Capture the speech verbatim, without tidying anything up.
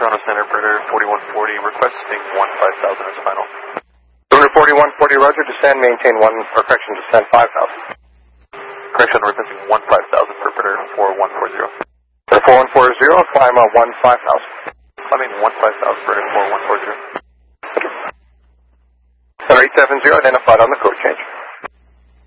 Toronto Center, Predator forty-one forty, requesting one five thousand as final. Predator forty-one forty, roger, descend, maintain one, or correction, descend five thousand. Correction, requesting one five thousand for Predator four one four zero. Predator four one four zero, climb uh, one five thousand. Climbing one five thousand, Predator four one four zero. Center eight seven zero, identified on the code change.